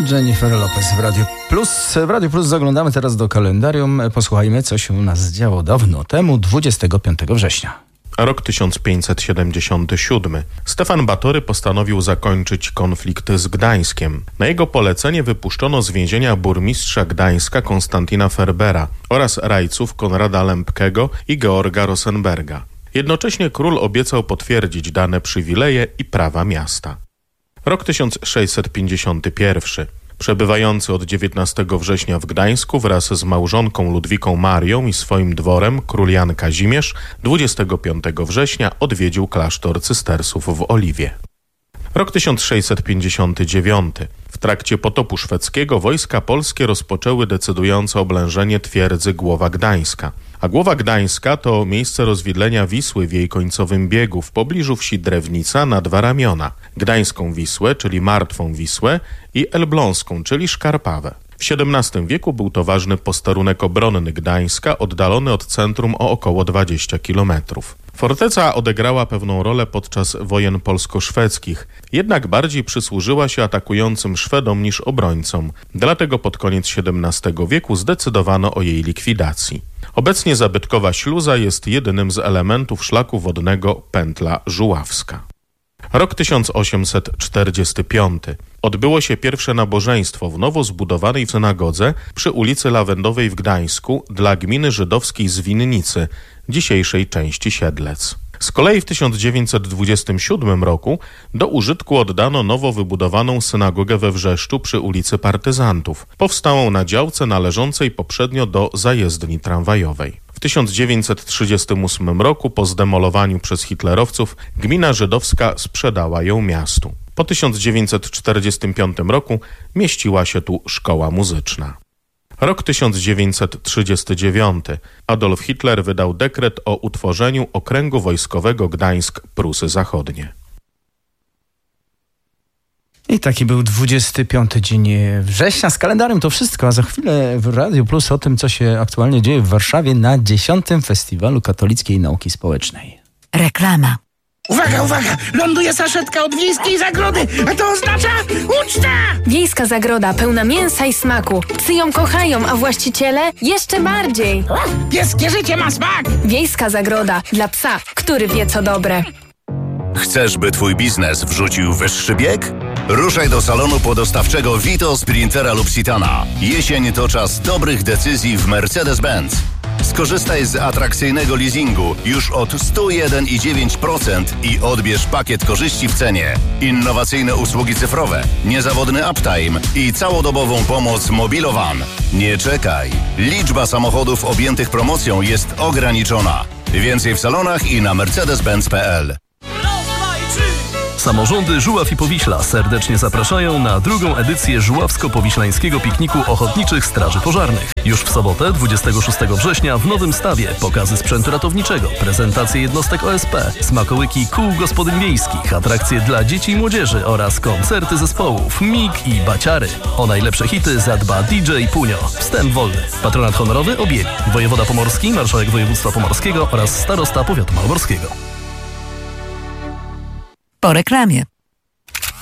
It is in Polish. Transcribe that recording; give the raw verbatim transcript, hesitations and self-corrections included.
Jennifer Lopez w Radiu Plus. W Radiu Plus zaglądamy teraz do kalendarium. Posłuchajmy, co się u nas działo dawno temu, dwudziestego piątego września. Rok tysiąc pięćset siedemdziesiąty siódmy. Stefan Batory postanowił zakończyć konflikt z Gdańskiem. Na jego polecenie wypuszczono z więzienia burmistrza Gdańska Konstantina Ferbera oraz rajców Konrada Lempkego i Georga Rosenberga. Jednocześnie król obiecał potwierdzić dane przywileje i prawa miasta. Rok tysiąc sześćset pięćdziesiąty pierwszy. Przebywający od dziewiętnastego września w Gdańsku wraz z małżonką Ludwiką Marią i swoim dworem król Jan Kazimierz dwudziestego piątego września odwiedził klasztor cystersów w Oliwie. Rok tysiąc sześćset pięćdziesiąty dziewiąty. W trakcie potopu szwedzkiego wojska polskie rozpoczęły decydujące oblężenie twierdzy Głowa Gdańska. A Głowa Gdańska to miejsce rozwidlenia Wisły w jej końcowym biegu w pobliżu wsi Drewnica na dwa ramiona. Gdańską Wisłę, czyli Martwą Wisłę, i Elbląską, czyli Szkarpawę. W siedemnastym wieku był to ważny posterunek obronny Gdańska, oddalony od centrum o około dwadzieścia kilometrów. Forteca odegrała pewną rolę podczas wojen polsko-szwedzkich, jednak bardziej przysłużyła się atakującym Szwedom niż obrońcom. Dlatego pod koniec siedemnastego wieku zdecydowano o jej likwidacji. Obecnie zabytkowa śluza jest jedynym z elementów szlaku wodnego Pętla Żuławska. Rok tysiąc osiemset czterdziesty piąty. Odbyło się pierwsze nabożeństwo w nowo zbudowanej synagodze przy ulicy Lawendowej w Gdańsku dla gminy żydowskiej Zwinnicy, dzisiejszej części Siedlec. Z kolei w tysiąc dziewięćset dwudziestym siódmym roku do użytku oddano nowo wybudowaną synagogę we Wrzeszczu przy ulicy Partyzantów, powstałą na działce należącej poprzednio do zajezdni tramwajowej. W tysiąc dziewięćset trzydziestym ósmym roku po zdemolowaniu przez hitlerowców gmina żydowska sprzedała ją miastu. Po tysiąc dziewięćset czterdziestym piątym roku mieściła się tu szkoła muzyczna. Rok tysiąc dziewięćset trzydziesty dziewiąty. Adolf Hitler wydał dekret o utworzeniu Okręgu Wojskowego Gdańsk-Prusy Zachodnie. I taki był dwudziesty piąty dzień września. Z kalendarium to wszystko, a za chwilę w Radiu Plus o tym, co się aktualnie dzieje w Warszawie na dziesiątym Festiwalu Katolickiej Nauki Społecznej. Reklama. Uwaga, uwaga! Ląduje saszetka od Wiejskiej Zagrody, a to oznacza uczta! Wiejska Zagroda pełna mięsa i smaku. Psy ją kochają, a właściciele jeszcze bardziej. Pieskie życie ma smak! Wiejska Zagroda dla psa, który wie co dobre. Chcesz, by twój biznes wrzucił wyższy bieg? Ruszaj do salonu podostawczego Vito, Sprintera lub Citana. Jesień to czas dobrych decyzji w Mercedes-Benz. Skorzystaj z atrakcyjnego leasingu już od sto jeden i dziewięć procent i odbierz pakiet korzyści w cenie. Innowacyjne usługi cyfrowe, niezawodny uptime i całodobową pomoc Mobilowan. Nie czekaj. Liczba samochodów objętych promocją jest ograniczona. Więcej w salonach i na mercedes benz kropka p l. Samorządy Żuław i Powiśla serdecznie zapraszają na drugą edycję Żuławsko-Powiślańskiego Pikniku Ochotniczych Straży Pożarnych. Już w sobotę, dwudziestego szóstego września w Nowym Stawie pokazy sprzętu ratowniczego, prezentacje jednostek O S P, smakołyki kół gospodyń wiejskich, atrakcje dla dzieci i młodzieży oraz koncerty zespołów Mig i Baciary. O najlepsze hity zadba D J Punio. Wstęp wolny. Patronat honorowy objęli wojewoda pomorski, marszałek województwa pomorskiego oraz starosta powiatu malborskiego. Po reklamie.